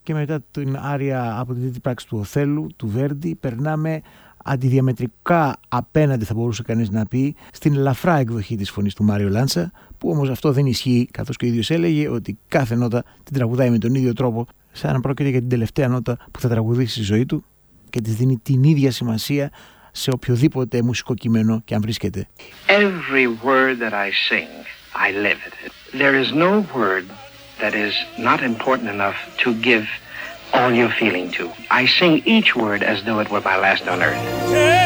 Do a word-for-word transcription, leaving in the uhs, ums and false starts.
και μετά την άρια από την τρίτη πράξη του Οθέλου, του Βέρντι, περνάμε αντιδιαμετρικά απέναντι, θα μπορούσε κανείς να πει, στην ελαφρά εκδοχή της φωνής του Μάριο Λάντσα, που όμως αυτό δεν ισχύει, καθώς και ο ίδιος έλεγε ότι κάθε νότα την τραγουδάει με τον ίδιο τρόπο, σαν να πρόκειται για την τελευταία νότα που θα τραγουδήσει στη ζωή του και της δίνει την ίδια σημασία σε οποιοδήποτε μουσικό κείμενο και αν βρίσκεται. Every word that I sing, I live it. There is no word that is not important enough to give all your feeling to. I sing each word as though it were my last on earth.